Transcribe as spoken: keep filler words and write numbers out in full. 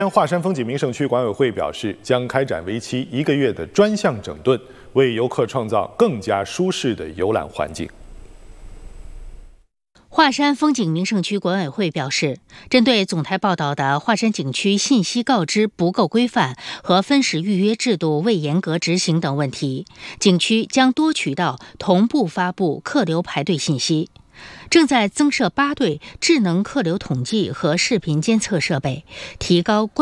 华山风景名胜区管委会表示，将开展为期一个月的专项整顿，为游客创造更加舒适的游览环境。 华山风景名胜区管委会表示，针对总台报道的华山景区信息告知不够规范和分时预约制度未严格执行等问题，景区将多渠道同步发布客流排队信息。正在增设八对智能客流统计和视频监测设备，提高